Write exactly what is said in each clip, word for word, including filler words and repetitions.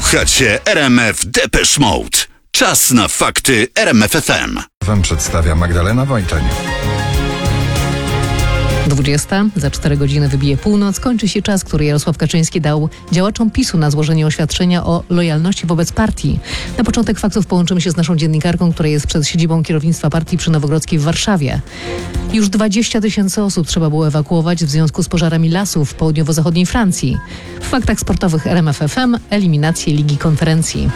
Słuchacie R M F Depeche Mode. Czas na fakty R M F F M. Wam przedstawia Magdalena Wojczeń. dwudziesta Za cztery godziny wybije północ. Kończy się czas, który Jarosław Kaczyński dał działaczom PiSu na złożenie oświadczenia o lojalności wobec partii. Na początek faktów połączymy się z naszą dziennikarką, która jest przed siedzibą kierownictwa partii przy Nowogrodzkiej w Warszawie. Już dwadzieścia tysięcy osób trzeba było ewakuować w związku z pożarami lasów w południowo-zachodniej Francji. W faktach sportowych R M F F M eliminacje Ligi Konferencji.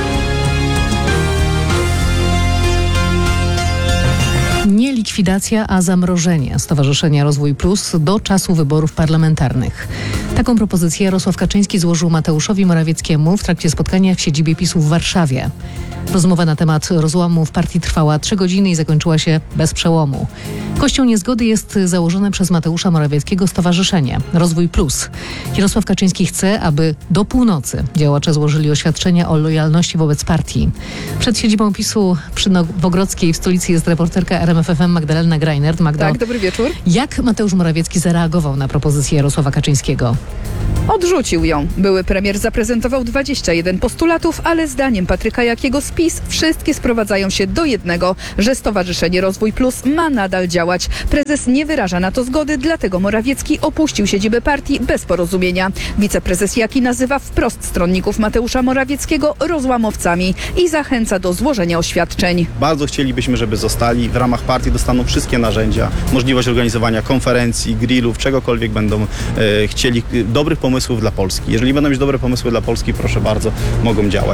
Nie likwidacja, a zamrożenie Stowarzyszenia Rozwój Plus do czasu wyborów parlamentarnych. Taką propozycję Jarosław Kaczyński złożył Mateuszowi Morawieckiemu w trakcie spotkania w siedzibie PiSu w Warszawie. Rozmowa na temat rozłamu w partii trwała trzy godziny i zakończyła się bez przełomu. Kością niezgody jest założone przez Mateusza Morawieckiego stowarzyszenie Rozwój Plus. Jarosław Kaczyński chce, aby do północy działacze złożyli oświadczenia o lojalności wobec partii. Przed siedzibą PiSu przy Nowogrodzkiej w stolicy jest reporterka R M F F M Magdalena Grajnert. Magdo, tak, dobry wieczór. Jak Mateusz Morawiecki zareagował na propozycję Jarosława Kaczyńskiego? Odrzucił ją. Były premier zaprezentował dwadzieścia jeden postulatów, ale zdaniem Patryka Jakiego z PiS wszystkie sprowadzają się do jednego, że Stowarzyszenie Rozwój Plus ma nadal działać. Prezes nie wyraża na to zgody, dlatego Morawiecki opuścił siedzibę partii bez porozumienia. Wiceprezes Jaki nazywa wprost stronników Mateusza Morawieckiego rozłamowcami i zachęca do złożenia oświadczeń. Bardzo chcielibyśmy, żeby zostali. W ramach partii dostaną wszystkie narzędzia, możliwość organizowania konferencji, grillów, czegokolwiek będą e, chcieli, dobrych pomysłów dla Polski. Jeżeli będą mieć dobre pomysły dla Polski, proszę bardzo, mogą działać.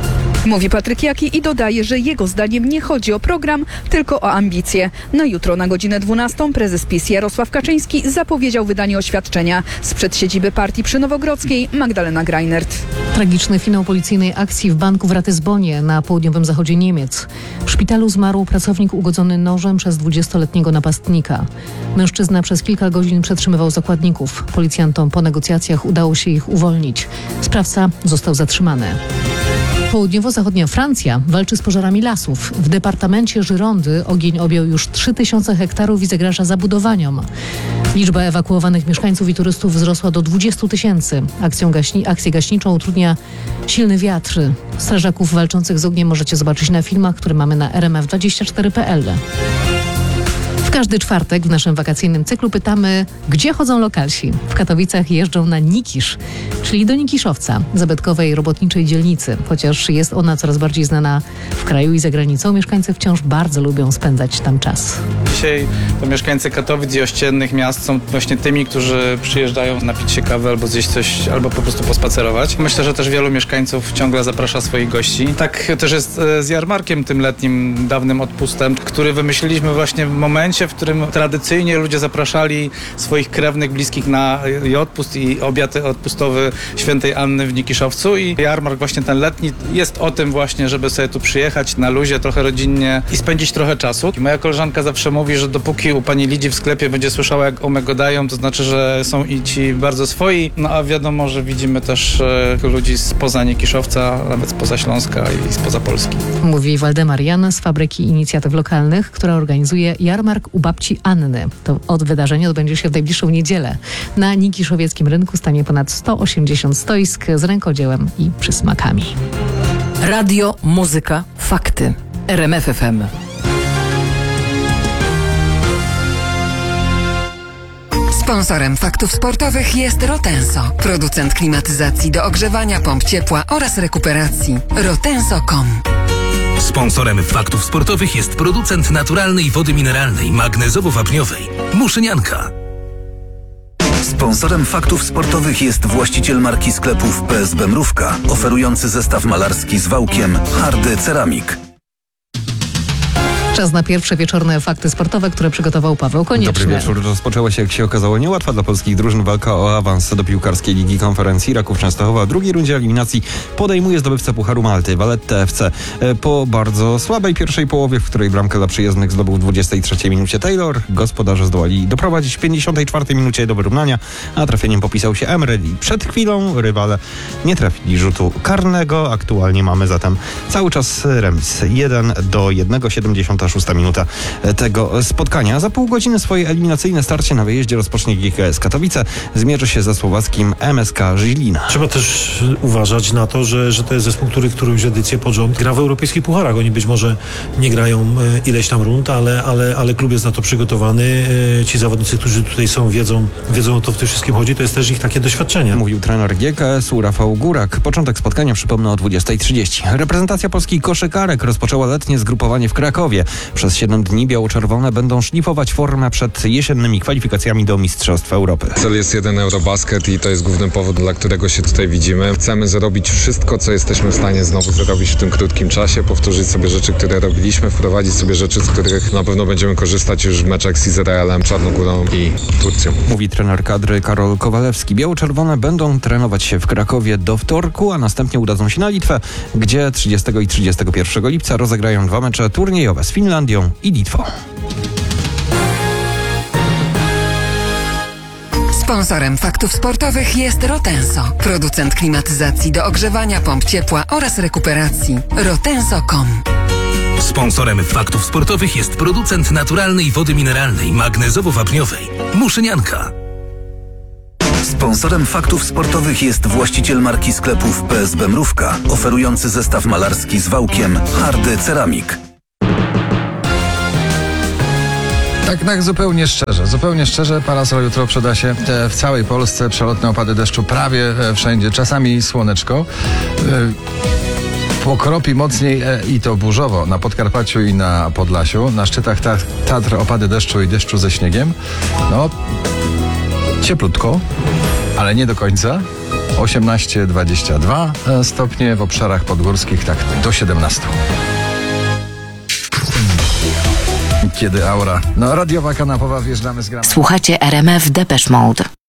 Mówi Patryk Jaki i dodaje, że jego zdaniem nie chodzi o program, tylko o ambicje. Na jutro na godzinę dwunastą prezes PiS Jarosław Kaczyński zapowiedział wydanie oświadczenia. Sprzed siedziby partii przy Nowogrodzkiej Magdalena Grajnert. Tragiczny finał policyjnej akcji w banku w Ratyzbonie na południowym zachodzie Niemiec. W szpitalu zmarł pracownik ugodzony nożem przez dwudziestoletniego napastnika. Mężczyzna przez kilka godzin przetrzymywał zakładników. Policjantom po negocjacjach udało się ich uwolnić. Sprawca został zatrzymany. Południowo-zachodnia Francja walczy z pożarami lasów. W departamencie Girondy ogień objął już trzy tysiące hektarów i zagraża zabudowaniom. Liczba ewakuowanych mieszkańców i turystów wzrosła do dwudziestu tysięcy. Akcją gaśni- akcję gaśniczą utrudnia silny wiatr. Strażaków walczących z ogniem możecie zobaczyć na filmach, które mamy na R M F dwadzieścia cztery kropka p l. W każdy czwartek w naszym wakacyjnym cyklu pytamy, gdzie chodzą lokalsi. W Katowicach jeżdżą na Nikisz, czyli do Nikiszowca, zabytkowej robotniczej dzielnicy. Chociaż jest ona coraz bardziej znana w kraju i za granicą, mieszkańcy wciąż bardzo lubią spędzać tam czas. Dzisiaj to mieszkańcy Katowic i ościennych miast są właśnie tymi, którzy przyjeżdżają napić się kawy albo zjeść coś, albo po prostu pospacerować. Myślę, że też wielu mieszkańców ciągle zaprasza swoich gości. Tak też jest z jarmarkiem tym letnim, dawnym odpustem, który wymyśliliśmy właśnie w momencie, w którym tradycyjnie ludzie zapraszali swoich krewnych, bliskich na i odpust i obiad odpustowy Świętej Anny w Nikiszowcu i jarmark właśnie ten letni jest o tym właśnie, żeby sobie tu przyjechać na luzie, trochę rodzinnie i spędzić trochę czasu. I moja koleżanka zawsze mówi, że dopóki u pani Lidzi w sklepie będzie słyszała, jak omego dają, to znaczy, że są i ci bardzo swoi, no a wiadomo, że widzimy też e, ludzi spoza Nikiszowca, nawet spoza Śląska i spoza Polski. Mówi Waldemar Jan z Fabryki Inicjatyw Lokalnych, która organizuje jarmark u babci Anny. To od wydarzenia odbędzie się w najbliższą niedzielę. Na nikiszowieckim rynku stanie ponad sto osiemdziesiąt stoisk z rękodziełem i przysmakami. Radio, muzyka, fakty. R M F F M. Sponsorem faktów sportowych jest Rotenso, producent klimatyzacji do ogrzewania, pomp ciepła oraz rekuperacji. rotenso kropka com. Sponsorem faktów sportowych jest producent naturalnej wody mineralnej magnezowo-wapniowej Muszynianka. Sponsorem faktów sportowych jest właściciel marki sklepów P S B Mrówka, oferujący zestaw malarski z wałkiem Hardy Ceramik. Czas na pierwsze wieczorne fakty sportowe, które przygotował Paweł Konieczny. Dobry wieczór. Rozpoczęła się, jak się okazało, niełatwa dla polskich drużyn walka o awans do piłkarskiej Ligi Konferencji. Raków Częstochowa w drugiej rundzie eliminacji podejmuje zdobywcę Pucharu Malty, Valletta F C. Po bardzo słabej pierwszej połowie, w której bramkę dla przyjezdnych zdobył w dwudziestej trzeciej minucie Taylor, gospodarze zdołali doprowadzić w pięćdziesiątej czwartej minucie do wyrównania, a trafieniem popisał się Emre. Przed chwilą rywale nie trafili rzutu karnego. Aktualnie mamy zatem cały czas remis jeden do jednego. siedemdziesiąta pięćdziesiąta szósta minuta tego spotkania. Za pół godziny swoje eliminacyjne starcie na wyjeździe rozpocznie G K S Katowice. Zmierzy się ze słowackim M S K Żilina. Trzeba też uważać na to, że, że to jest zespół, który którąś edycję pod rząd gra w europejskich pucharach. Oni być może nie grają ileś tam rund, ale, ale, ale klub jest na to przygotowany. Ci zawodnicy, którzy tutaj są, wiedzą, wiedzą o to w tym wszystkim chodzi. To jest też ich takie doświadczenie. Mówił trener G K S-u Rafał Górak. Początek spotkania przypomnę o dwudziestej trzydzieści. Reprezentacja polskich koszykarek rozpoczęła letnie zgrupowanie w Krakowie. Przez siedem dni biało-czerwone będą szlifować formę przed jesiennymi kwalifikacjami do Mistrzostw Europy. Cel jest jeden Eurobasket i to jest główny powód, dla którego się tutaj widzimy. Chcemy zrobić wszystko, co jesteśmy w stanie znowu zrobić w tym krótkim czasie, powtórzyć sobie rzeczy, które robiliśmy, wprowadzić sobie rzeczy, z których na pewno będziemy korzystać już w meczach z Izraelem, Czarnogórą i Turcją. Mówi trener kadry Karol Kowalewski. Biało-czerwone będą trenować się w Krakowie do wtorku, a następnie udadzą się na Litwę, gdzie trzydziestego i trzydziestego pierwszego lipca rozegrają dwa mecze turniejowe z Finlandią i Litwą. Sponsorem Faktów Sportowych jest Rotenso, producent klimatyzacji do ogrzewania, pomp ciepła oraz rekuperacji. rotenso kropka com. Sponsorem Faktów Sportowych jest producent naturalnej wody mineralnej magnezowo-wapniowej Muszynianka. Sponsorem Faktów Sportowych jest właściciel marki sklepów P S B Mrówka, oferujący zestaw malarski z wałkiem Hardy Ceramik. Tak, tak, zupełnie szczerze. Zupełnie szczerze, parasol jutro przyda się e, w całej Polsce. Przelotne opady deszczu prawie e, wszędzie, czasami słoneczko. E, pokropi mocniej e, i to burzowo na Podkarpaciu i na Podlasiu. Na szczytach ta, Tatr opady deszczu i deszczu ze śniegiem. No, cieplutko, ale nie do końca. osiemnaście dwadzieścia dwa stopnie, w obszarach podgórskich tak do siedemnastu. Kiedy aura. No, radiowa kanapowa, wjeżdżamy z gramy. Słuchacie R M F Depeche Mode.